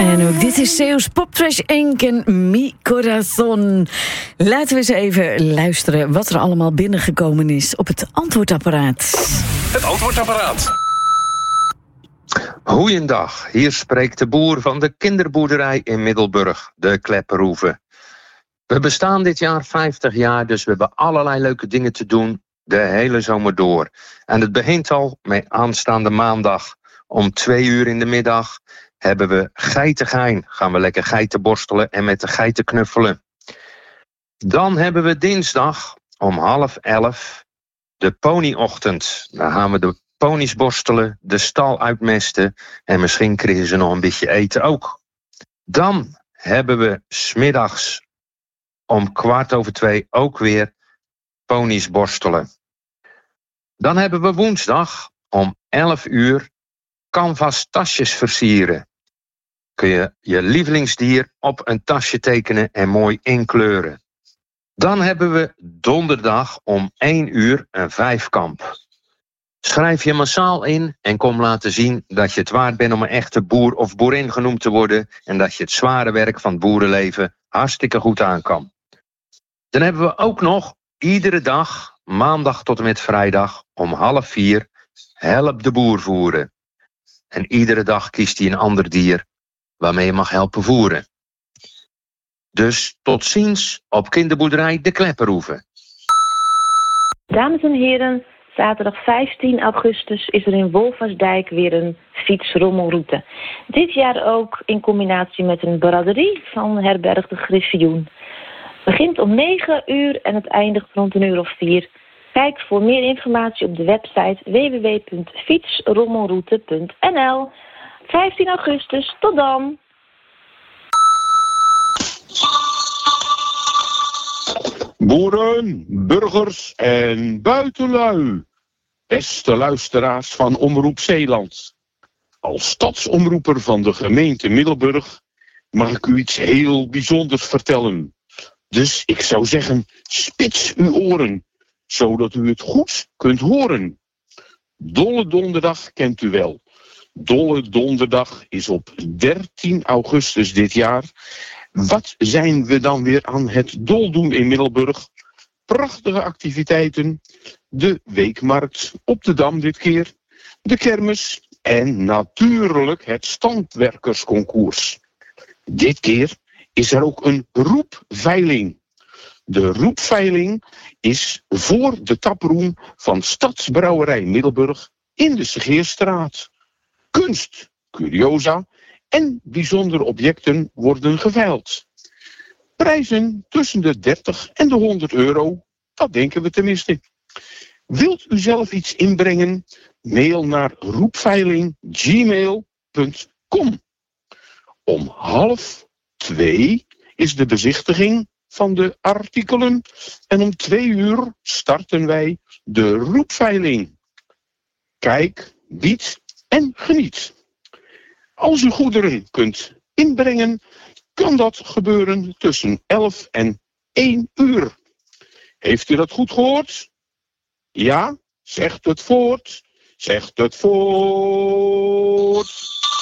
En ook dit is Zeeuws Poptrash Inc. en Mi Corazon. Laten we eens even luisteren wat er allemaal binnengekomen is op het antwoordapparaat. Het antwoordapparaat. Goeiedag, hier spreekt de boer van de kinderboerderij in Middelburg, de Klepperhoeve. We bestaan dit jaar 50 jaar, dus we hebben allerlei leuke dingen te doen de hele zomer door. En het begint al met aanstaande maandag om 2 uur in de middag hebben we geitengein. Gaan we lekker geiten borstelen en met de geiten knuffelen. Dan hebben we dinsdag om 10:30 de ponyochtend. Dan gaan we de ponies borstelen, de stal uitmesten en misschien krijgen ze nog een beetje eten ook. Dan hebben we 's middags om 2:15 ook weer ponies borstelen. Dan hebben we woensdag om 11 uur canvas tasjes versieren. Kun je je lievelingsdier op een tasje tekenen en mooi inkleuren. Dan hebben we donderdag om 1 uur een vijfkamp. Schrijf je massaal in en kom laten zien dat je het waard bent om een echte boer of boerin genoemd te worden en dat je het zware werk van het boerenleven hartstikke goed aan kan. Dan hebben we ook nog iedere dag, maandag tot en met vrijdag, om 3:30 help de boer voeren. En iedere dag kiest hij een ander dier waarmee je mag helpen voeren. Dus tot ziens op kinderboerderij De Klepperhoeve. Dames en heren, zaterdag 15 augustus is er in Wolfersdijk weer een fietsrommelroute. Dit jaar ook in combinatie met een braderie van herberg De Griffioen. Het begint om 9 uur en het eindigt rond 4:00. Kijk voor meer informatie op de website www.fietsrommelroute.nl. 15 augustus, tot dan! Boeren, burgers en buitenlui. Beste luisteraars van Omroep Zeeland. Als stadsomroeper van de gemeente Middelburg mag ik u iets heel bijzonders vertellen. Dus ik zou zeggen, spits uw oren, zodat u het goed kunt horen. Dolle Donderdag kent u wel. Dolle Donderdag is op 13 augustus dit jaar. Wat zijn we dan weer aan het doldoen in Middelburg? Prachtige activiteiten. De weekmarkt op de Dam dit keer. De kermis en natuurlijk het standwerkersconcours. Dit keer is er ook een roepveiling. De roepveiling is voor de taproom van Stadsbrouwerij Middelburg in de Segeerstraat. Kunst, curiosa en bijzondere objecten worden geveild. Prijzen tussen de 30 en de 100 euro, dat denken we tenminste. Wilt u zelf iets inbrengen? Mail naar roepveiling@gmail.com. Om 1:30 is de bezichtiging van de artikelen en om 2 uur starten wij de roepveiling. Kijk, bied en geniet. Als u goederen kunt inbrengen, kan dat gebeuren tussen 11 en 1 uur. Heeft u dat goed gehoord? Ja? Zegt het voort. Zegt het voort.